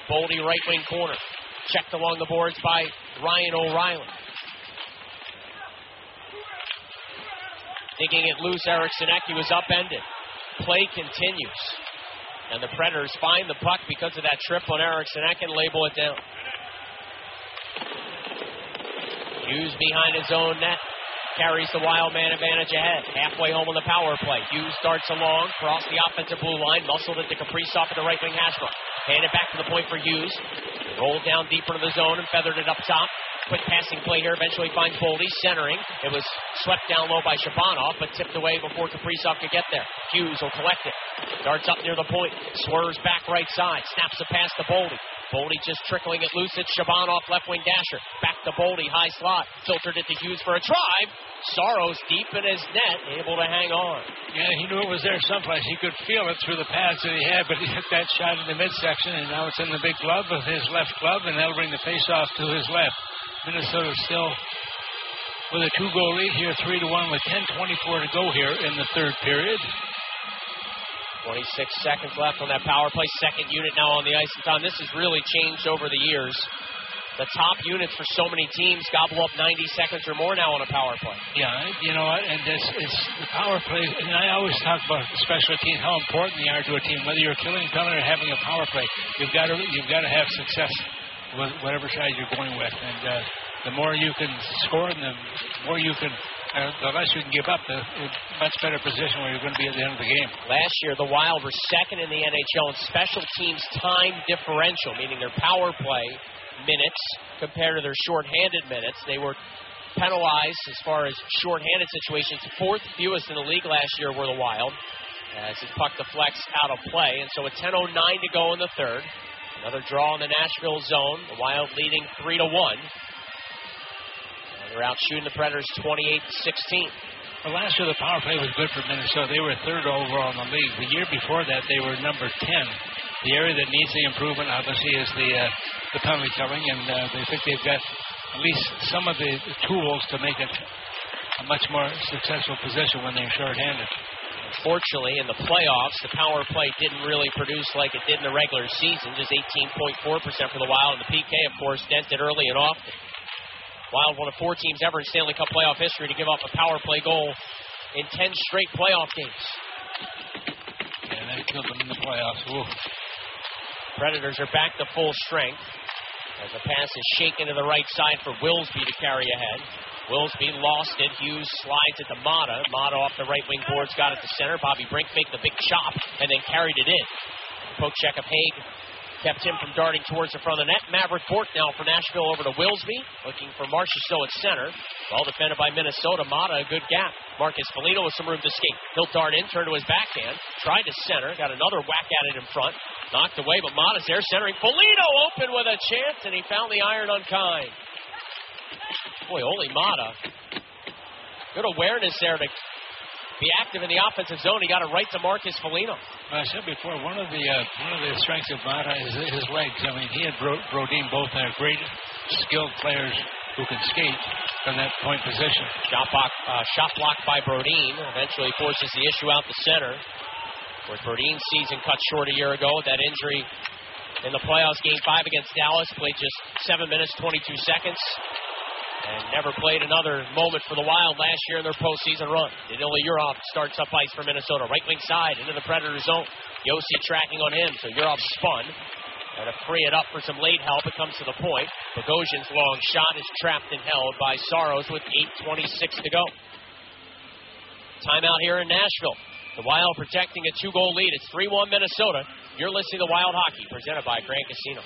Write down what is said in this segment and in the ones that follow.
Boldy right wing corner. Checked along the boards by Ryan O'Reilly. Digging it loose, Eric Sinecki was upended. Play continues. And the Predators find the puck because of that trip on Eric Sinecki and label it down. Hughes behind his own net. Carries the Wild man advantage ahead. Halfway home on the power play. Hughes darts along, across the offensive blue line, muscled it to Kaprizov at the right wing hash mark. Handed back to the point for Hughes. Rolled down deeper into the zone and feathered it up top. Quick passing play here, eventually finds Boldy, centering. It was swept down low by Shabanov, but tipped away before Kaprizov could get there. Hughes will collect it. Darts up near the point, swerves back right side, snaps a pass to Boldy. Boldy just trickling it loose. It's Shabanov, left wing dasher. Back to Boldy, high slot. Filtered it to Hughes for a drive. Saros deep in his net, able to hang on. Yeah, he knew it was there someplace. He could feel it through the pads that he had, but he hit that shot in the midsection, and now it's in the big glove of his left glove, and that'll bring the faceoff to his left. Minnesota still with a 2-goal lead here, 3-1 with 10:24 to go here in the third period. 26 seconds left on that power play. Second unit now on the ice. And Tom, this has really changed over the years. The top units for so many teams gobble up 90 seconds or more now on a power play. Yeah, you know what, and it's the power play, and I always talk about the special teams, how important they are to a team. Whether you're killing a penalty or having a power play, you've got to have success with whatever side you're going with. And the more you can score, and the more you can, the less you can give up, the much better position where you're going to be at the end of the game. Last year, the Wild were second in the NHL in special teams time differential, meaning their power play minutes compared to their shorthanded minutes. They were penalized as far as shorthanded situations. Fourth fewest in the league last year were the Wild, as his puck deflects out of play. And so with 10:09 to go in the third, another draw in the Nashville zone. The Wild leading 3-1. They're out shooting the Predators 28-16. Well, last year the power play was good for Minnesota. They were third overall in the league. The year before that, they were number 10. The area that needs the improvement, obviously, is the penalty killing, and they think they've got at least some of the tools to make it a much more successful position when they're shorthanded. Unfortunately, in the playoffs, the power play didn't really produce like it did in the regular season, just 18.4% for the Wild, and the PK, of course, dented early and often. Wild, one of 4 teams ever in Stanley Cup playoff history to give up a power play goal in 10 straight playoff games. Yeah, that killed them in the playoffs. Ooh. Predators are back to full strength as the pass is shaken to the right side for Wilsby to carry ahead. Wilsby lost it. Hughes slides it to Mata. Mata off the right wing boards, got it to center. Bobby Brink make the big chop and then carried it in. Poke check of Haig kept him from darting towards the front of the net. Maverick Bourque now for Nashville over to Wilsby, looking for Marchessault at center. Well defended by Minnesota. Mata, a good gap. Marcus Foligno with some room to skate. He'll dart in, turn to his backhand, tried to center, got another whack at it in front. Knocked away, but Mata's there centering. Foligno open with a chance, and he found the iron unkind. Boy, Olli Mata. Good awareness there to be active in the offensive zone. He got it right to Marcus Foligno. Well, I said before, one of the strengths of Mata is his legs. I mean, he and Brodin both are great, skilled players who can skate from that point position. Shot blocked by Brodin. Eventually forces the issue out the center. Where Brodin's season cut short a year ago with that injury in the playoffs, Game 5 against Dallas. Played just 7 minutes, 22 seconds. And never played another moment for the Wild last year in their postseason run. Danila Yurov starts up ice for Minnesota. Right wing side into the Predator zone. Yossi tracking on him, so Yurov spun. And to free it up for some late help, it comes to the point. Bogosian's long shot is trapped and held by Saros with 8:26 to go. Timeout here in Nashville. The Wild protecting a 2-goal lead. It's 3-1 Minnesota. You're listening to Wild Hockey, presented by Grand Casino.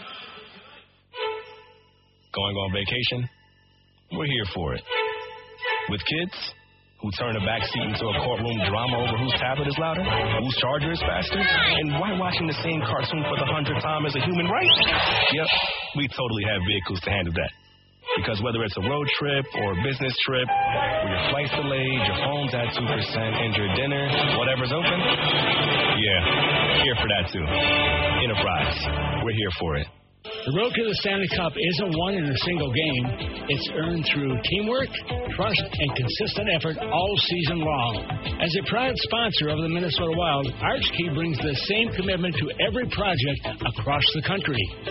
Going on vacation? We're here for it. With kids who turn a backseat into a courtroom drama over whose tablet is louder, whose charger is faster, and why watching the same cartoon for the 100th time is a human right? Yep, we totally have vehicles to handle that. Because whether it's a road trip or a business trip, where your flight's delayed, your phone's at 2%, and your dinner, whatever's open, yeah, here for that too. Enterprise, we're here for it. The road to the Stanley Cup isn't won in a single game. It's earned through teamwork, trust, and consistent effort all season long. As a proud sponsor of the Minnesota Wild, Archkey brings the same commitment to every project across the country.